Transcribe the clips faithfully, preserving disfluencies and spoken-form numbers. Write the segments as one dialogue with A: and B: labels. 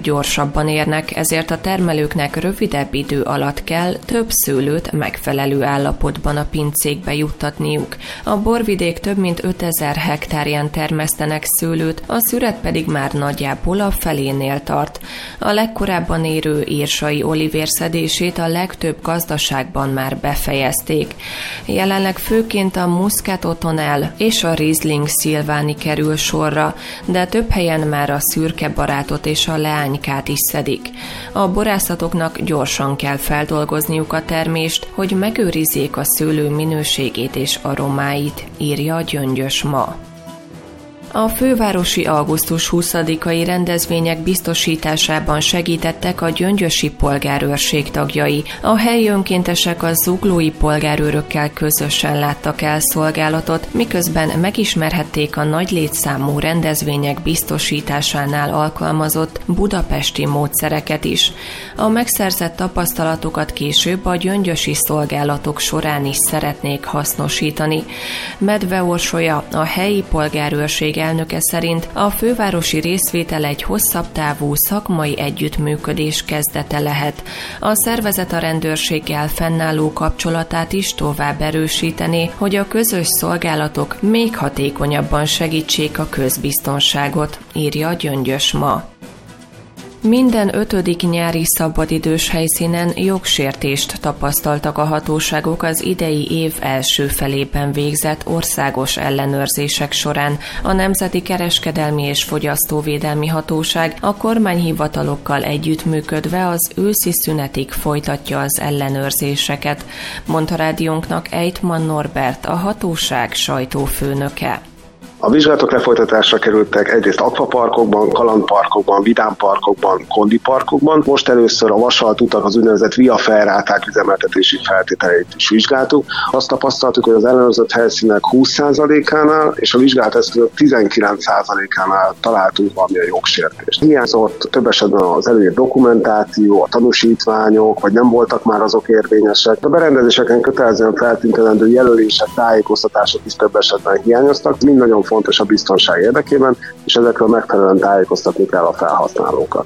A: gyorsabban érnek, ezért a termelőknek rövidebb idő alatt kell több szőlőt megfelelő állapotban a pincékbe juttatniuk. A borvidék több mint ötezer hektárján termesztenek szőlőt, a szüret pedig már nagyjából a felénél tart. A legkorábban érő írsai olivér szedését a legtöbb gazdaságban már befejezték. Jelenleg főként a Muscato Tonel és a Riesling Szilváni kerül sorra, de több helyen már a szürke barátot és a leánykát is szedik. A borászatoknak gyorsan kell feldolgozniuk a termést, hogy megőrizzék a szőlő minőségét és aromáit, írja a Gyöngyös Ma. A fővárosi augusztus huszadikai rendezvények biztosításában segítettek a gyöngyösi polgárőrség tagjai. A helyi önkéntesek a zuglói polgárőrökkel közösen láttak el szolgálatot, miközben megismerhették a nagy létszámú rendezvények biztosításánál alkalmazott budapesti módszereket is. A megszerzett tapasztalatokat később a gyöngyösi szolgálatok során is szeretnék hasznosítani. Medve Orsolya, a helyi polgárőrség elnöke szerint a fővárosi részvétel egy hosszabb távú szakmai együttműködés kezdete lehet. A szervezet a rendőrséggel fennálló kapcsolatát is tovább erősítené, hogy a közös szolgálatok még hatékonyabban segítsék a közbiztonságot, írja a Gyöngyös Ma. Minden ötödik nyári szabadidős helyszínen jogsértést tapasztaltak a hatóságok az idei év első felében végzett országos ellenőrzések során. A Nemzeti Kereskedelmi és Fogyasztóvédelmi Hatóság a kormányhivatalokkal együttműködve az őszi szünetig folytatja az ellenőrzéseket, mondta rádiónknak Ejtman Norbert, a hatóság sajtófőnöke.
B: A vizsgálatok lefolytatásra kerültek egyrészt akvaparkokban, kalandparkokban, vidámparkokban, kondiparkokban. Most először a vasalt utak, az úgynevezett via ferráták üzemeltetési feltételeit is vizsgáltuk. Azt tapasztaltuk, hogy az ellenőrzött helyszínek húsz százalékánál és a vizsgált eszközök tizenkilenc százalékánál találtunk valamilyen jogsértést. Hiányzott több esetben az előírt dokumentáció, a tanúsítványok, vagy nem voltak már azok érvényesek. A berendezéseken kötelezően feltüntetendő jelölések, tájékoztatások is több esetben hiányoztak. Mind nagyon fontos a biztonság érdekében, és ezekről megfelelően tájékoztatni kell a felhasználókat.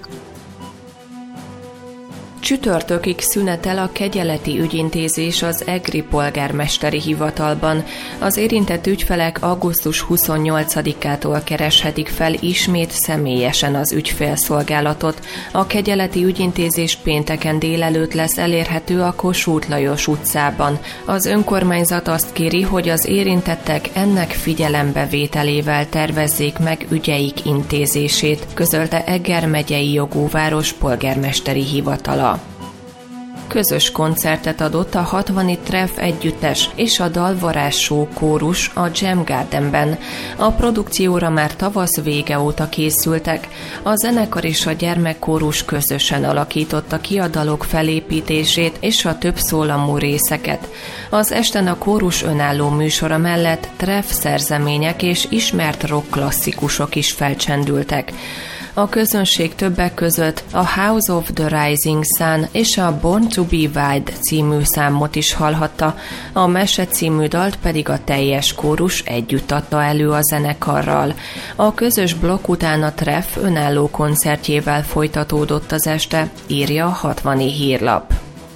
A: Csütörtökig szünetel a kegyeleti ügyintézés az Egri polgármesteri hivatalban. Az érintett ügyfelek augusztus huszonnyolcadikától kereshetik fel ismét személyesen az ügyfélszolgálatot. A kegyeleti ügyintézés pénteken délelőtt lesz elérhető a Kossuth Lajos utcában. Az önkormányzat azt kéri, hogy az érintettek ennek figyelembevételével tervezzék meg ügyeik intézését, közölte Eger megyei jogóváros polgármesteri hivatala. Közös koncertet adott a hatvani Treff együttes és a Dalvarázs Show kórus a Jam Gardenben. A produkcióra már tavasz vége óta készültek. A zenekar és a gyermekkórus közösen alakította ki a dalok felépítését és a több szólamú részeket. Az esten a kórus önálló műsora mellett Treff szerzemények és ismert rock klasszikusok is felcsendültek. A közönség többek között a House of the Rising Sun és a Born to be Wild című számot is hallhatta, a Mese című dalt pedig a teljes kórus együtt adta elő a zenekarral. A közös blokk után a Treff önálló koncertjével folytatódott az este, írja a hatvani hírlap.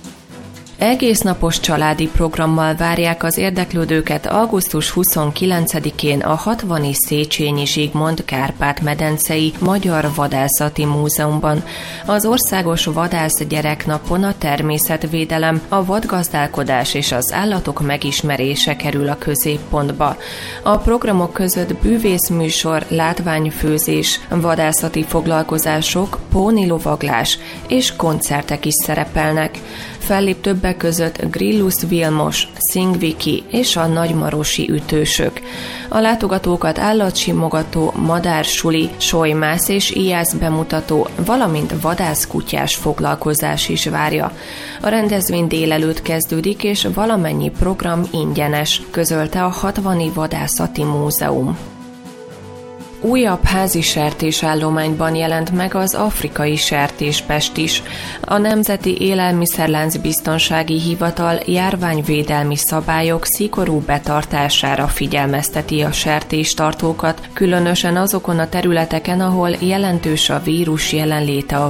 A: Egésznapos családi programmal várják az érdeklődőket augusztus huszonkilencedikén a hatvani Széchenyi Zsigmond Kárpát-medencei Magyar Vadászati Múzeumban. Az Országos Vadász Gyereknapon a természetvédelem, a vadgazdálkodás és az állatok megismerése kerül a középpontba. A programok között bűvészműsor, látványfőzés, vadászati foglalkozások, pónilovaglás és koncertek is szerepelnek. Fellép többek között Grillus Vilmos, Szingviki és a nagymarosi ütősök. A látogatókat állatsimogató, madársuli, solymász és ijász bemutató, valamint vadászkutyás foglalkozás is várja. A rendezvény délelőtt kezdődik, és valamennyi program ingyenes, közölte a hatvani Vadászati Múzeum. Újabb házi sertésállományban jelent meg az afrikai sertéspest is. A Nemzeti Élelmiszerlánc Biztonsági Hivatal járványvédelmi szabályok szigorú betartására figyelmezteti a sertéstartókat, különösen azokon a területeken, ahol jelentős a vírus jelenléte a